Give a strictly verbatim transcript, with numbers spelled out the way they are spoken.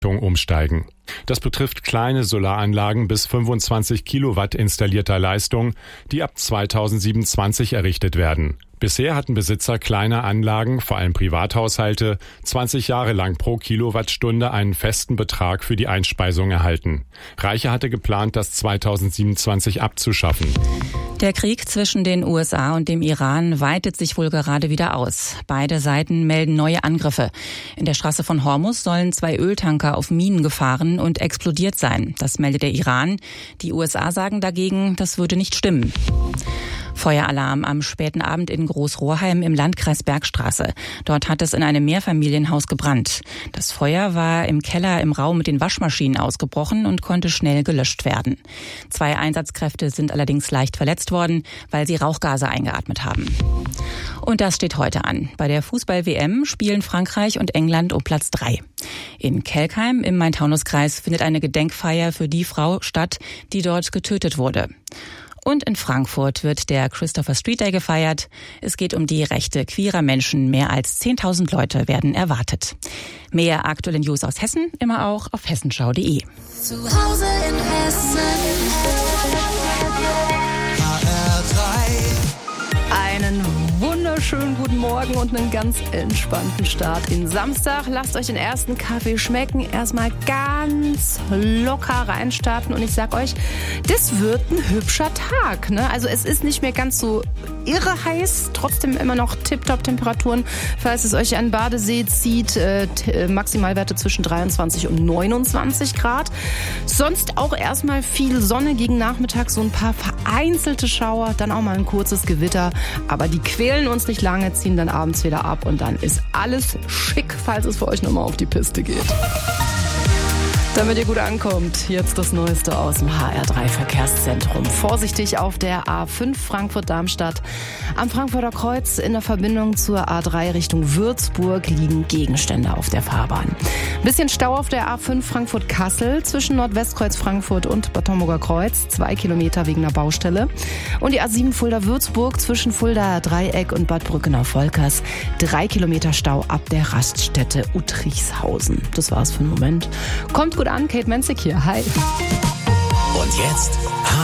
umsteigen. Das betrifft kleine Solaranlagen bis fünfundzwanzig Kilowatt installierter Leistung, die ab zweitausendsiebenundzwanzig errichtet werden. Bisher hatten Besitzer kleiner Anlagen, vor allem Privathaushalte, zwanzig Jahre lang pro Kilowattstunde einen festen Betrag für die Einspeisung erhalten. Reiche hatte geplant, das zweitausendsiebenundzwanzig abzuschaffen. Der Krieg zwischen den U S A und dem Iran weitet sich wohl gerade wieder aus. Beide Seiten melden neue Angriffe. In der Straße von Hormuz sollen zwei Öltanker auf Minen gefahren und explodiert sein. Das meldet der Iran. Die U S A sagen dagegen, das würde nicht stimmen. Feueralarm am späten Abend in Großrohrheim im Landkreis Bergstraße. Dort hat es in einem Mehrfamilienhaus gebrannt. Das Feuer war im Keller im Raum mit den Waschmaschinen ausgebrochen und konnte schnell gelöscht werden. Zwei Einsatzkräfte sind allerdings leicht verletzt worden, weil sie Rauchgase eingeatmet haben. Und das steht heute an. Bei der Fußball-W M spielen Frankreich und England um Platz drei. In Kelkheim im Main-Taunus-Kreis findet eine Gedenkfeier für die Frau statt, die dort getötet wurde. Und in Frankfurt wird der Christopher Street Day gefeiert. Es geht um die Rechte queerer Menschen. Mehr als zehntausend Leute werden erwartet. Mehr aktuelle News aus Hessen, immer auch auf hessenschau punkt de. Zu Hause in Hessen. H R drei. Einen wunderschönen guten Morgen und einen ganz entspannten Start in Samstag. Lasst euch den ersten Kaffee schmecken. Erstmal ganz locker reinstarten. Und ich sag euch, das wird ein hübscher Tag. Ne? Also es ist nicht mehr ganz so irre heiß. Trotzdem immer noch Tip-Top-Temperaturen. Falls es euch an den Badesee zieht, äh, t- Maximalwerte zwischen dreiundzwanzig und neunundzwanzig Grad. Sonst auch erstmal viel Sonne gegen Nachmittag. So ein paar vereinzelte Schauer. Dann auch mal ein kurzes Gewitter. Aber die quälen uns nicht lange, ziehen dann abends wieder ab und dann ist alles schick, falls es für euch nochmal auf die Piste geht. Damit ihr gut ankommt, jetzt das Neueste aus dem H R drei Verkehrszentrum. Vorsichtig auf der A fünf Frankfurt-Darmstadt. Am Frankfurter Kreuz in der Verbindung zur A drei Richtung Würzburg liegen Gegenstände auf der Fahrbahn. Bisschen Stau auf der A fünf Frankfurt-Kassel zwischen Nordwestkreuz Frankfurt und Bad Homburger Kreuz. Zwei Kilometer wegen einer Baustelle. Und die A sieben Fulda-Würzburg zwischen Fuldaer Dreieck und Bad Brückenau-Volkers. Drei Kilometer Stau ab der Raststätte Uttrichshausen. Das war's für den Moment. Kommt gut an, Kate Menzig hier. Hi. Und jetzt